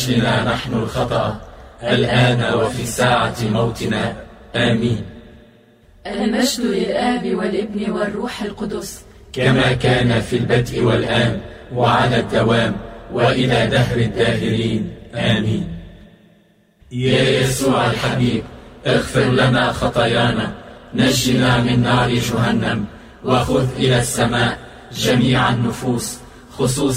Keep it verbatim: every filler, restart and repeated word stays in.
أجلنا نحن الخطأ الآن وفي ساعة موتنا، آمين. المجد للآب والابن والروح القدس، كما كان في البدء والآن وعلى الدوام وإلى دهر الداهرين، آمين. يا يسوع الحبيب، اغفر لنا خطايانا، نجنا من نار جهنم، وخذ إلى السماء جميع النفوس، خصوصا